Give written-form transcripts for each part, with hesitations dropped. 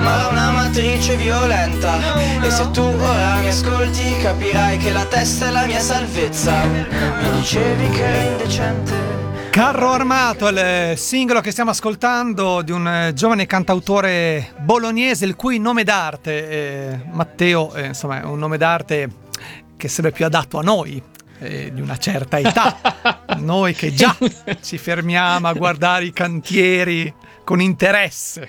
ma una matrice violenta. E se tu ora mi ascolti capirai che la testa è la mia salvezza. Mi dicevi che ero indecente. Carro Armato, il singolo che stiamo ascoltando di un giovane cantautore bolognese il cui nome d'arte, Matteo, insomma è un nome d'arte che sarebbe più adatto a noi di una certa età, noi che già ci fermiamo a guardare i cantieri con interesse,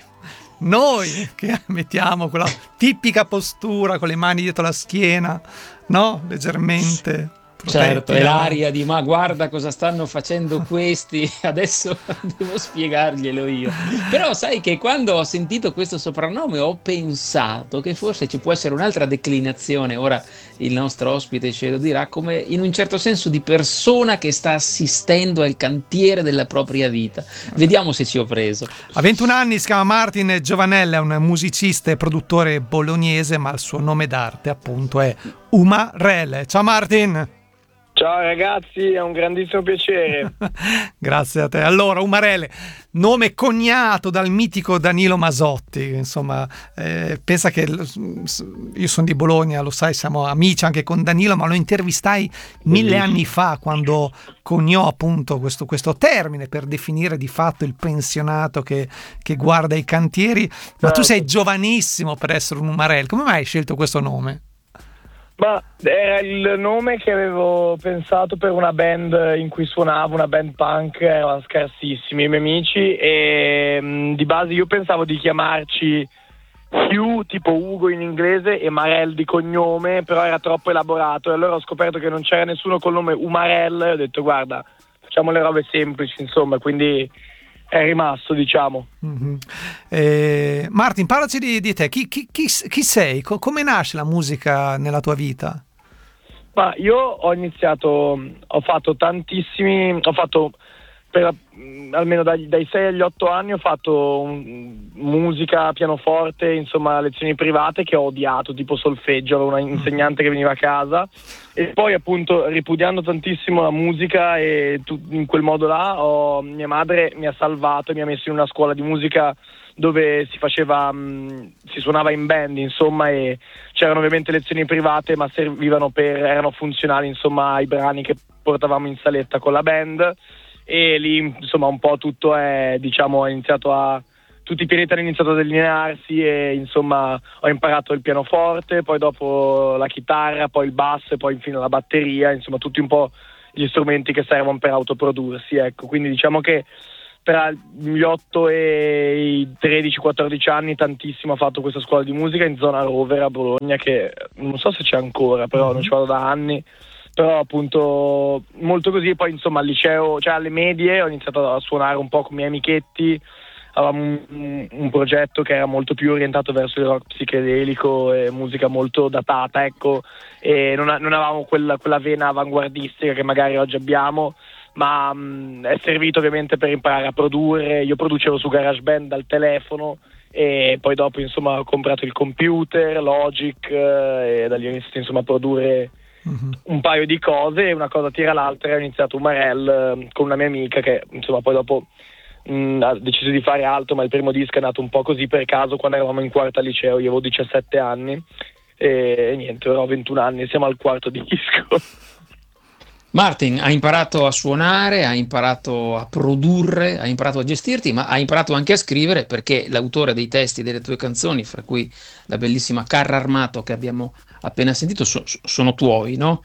noi che mettiamo quella tipica postura con le mani dietro la schiena, no? Leggermente certo, è l'aria di ma guarda cosa stanno facendo questi, adesso devo spiegarglielo io. Però sai che quando ho sentito questo soprannome ho pensato che forse ci può essere un'altra declinazione, ora il nostro ospite ce lo dirà, come in un certo senso di persona che sta assistendo al cantiere della propria vita. Vediamo se ci ho preso. A 21 anni si chiama Martin Giovanella, è un musicista e produttore bolognese, ma il suo nome d'arte appunto è Umarele. Ciao Martin! Ciao ragazzi, è un grandissimo piacere. Grazie a te. Allora, Umarele, nome coniato dal mitico Danilo Masotti, insomma, pensa che io sono di Bologna, lo sai, siamo amici anche con Danilo, ma lo intervistai 1000 anni fa quando coniò appunto questo termine per definire di fatto il pensionato che guarda i cantieri. Ma tu sei giovanissimo per essere un Umarele, come mai hai scelto questo nome? Ma era il nome che avevo pensato per una band in cui suonavo, una band punk, erano scarsissimi i miei amici e di base io pensavo di chiamarci Hugh, tipo Ugo in inglese, e Marel di cognome, però era troppo elaborato e allora ho scoperto che non c'era nessuno col nome Umarel e ho detto guarda, facciamo le robe semplici, insomma, quindi è rimasto, diciamo. Mm-hmm. Martin, parlaci di te, chi sei? Come nasce la musica nella tua vita? Ma io ho fatto per almeno dai 6 agli 8 anni ho fatto musica, pianoforte, insomma lezioni private che ho odiato, tipo solfeggio, avevo una insegnante che veniva a casa e poi appunto ripudiando tantissimo la musica e in quel modo là mia madre mi ha salvato e mi ha messo in una scuola di musica dove si suonava in band, insomma, e c'erano ovviamente lezioni private ma erano funzionali, insomma, ai brani che portavamo in saletta con la band. E lì insomma un po' tutto tutti i pianeti hanno iniziato a delinearsi e insomma ho imparato il pianoforte, poi dopo la chitarra, poi il basso e poi infine la batteria, insomma tutti un po' gli strumenti che servono per autoprodursi, ecco. Quindi diciamo che tra gli 8 e i 13-14 anni tantissimo ho fatto questa scuola di musica in zona Rovere a Bologna, che non so se c'è ancora, però non ci vado da anni. Però appunto molto così, poi insomma al liceo, cioè alle medie ho iniziato a suonare un po' con i miei amichetti, avevamo un progetto che era molto più orientato verso il rock psichedelico e musica molto datata, ecco, e non avevamo quella vena avanguardistica che magari oggi abbiamo, ma è servito ovviamente per imparare a produrre. Io producevo su GarageBand dal telefono e poi dopo insomma ho comprato il computer, Logic, e da lì ho iniziato insomma a produrre un paio di cose e una cosa tira l'altra e ho iniziato Umarel con una mia amica che insomma poi dopo ha deciso di fare altro, ma il primo disco è nato un po' così per caso quando eravamo in quarta al liceo, io avevo 17 anni e niente, ora ho 21 anni, siamo al quarto disco. Martin, ha imparato a suonare, ha imparato a produrre, ha imparato a gestirti, ma ha imparato anche a scrivere, perché l'autore dei testi delle tue canzoni, fra cui la bellissima Carro Armato che abbiamo appena sentito, sono tuoi, no?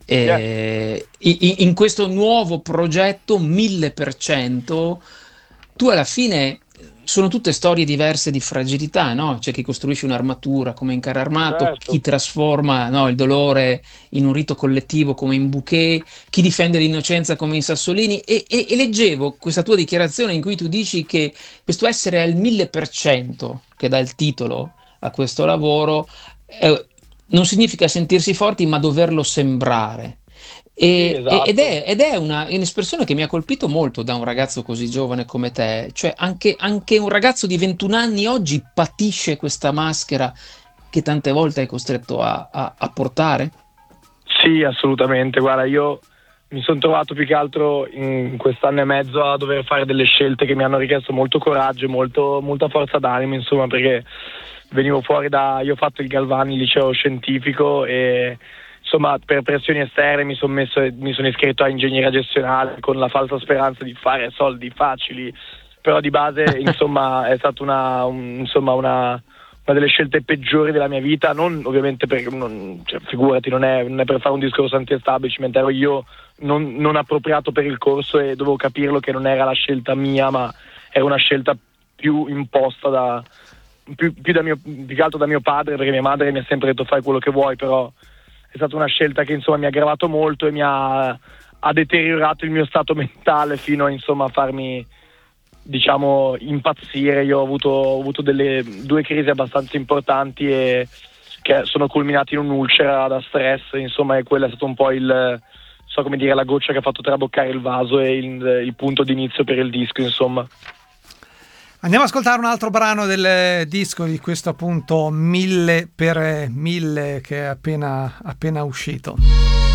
In questo nuovo progetto 1000%, tu alla fine sono tutte storie diverse di fragilità, no? C'è chi costruisce un'armatura come in Carro Armato, Certo. chi trasforma, no, il dolore in un rito collettivo come in Bouquet, chi difende l'innocenza come in Sassolini e leggevo questa tua dichiarazione in cui tu dici che questo essere al 1000% che dà il titolo a questo lavoro non significa sentirsi forti ma doverlo sembrare. Esatto. Ed è un'espressione che mi ha colpito molto da un ragazzo così giovane come te, cioè anche un ragazzo di 21 anni oggi patisce questa maschera che tante volte è costretto a portare? Sì, assolutamente, guarda, io mi sono trovato più che altro in quest'anno e mezzo a dover fare delle scelte che mi hanno richiesto molto coraggio e molta forza d'animo, insomma, perché io ho fatto il Galvani, il liceo scientifico, e insomma per pressioni esterne mi sono iscritto a ingegneria gestionale con la falsa speranza di fare soldi facili, però di base insomma è stata una delle scelte peggiori della mia vita, non ovviamente perché figurati, non è per fare un discorso anti-establishment, ero io non appropriato per il corso e dovevo capirlo che non era la scelta mia, ma era una scelta più imposta più che altro da mio padre, perché mia madre mi ha sempre detto fai quello che vuoi, però è stata una scelta che insomma mi ha aggravato molto e mi ha deteriorato il mio stato mentale fino a insomma farmi, diciamo, impazzire. Io ho avuto delle 2 crisi abbastanza importanti e che sono culminate in un'ulcera da stress, insomma, e quella è stato un po' la goccia che ha fatto traboccare il vaso e il punto d'inizio per il disco, insomma. Andiamo ad ascoltare un altro brano del disco, di questo appunto 1000 per 1000 che è appena uscito.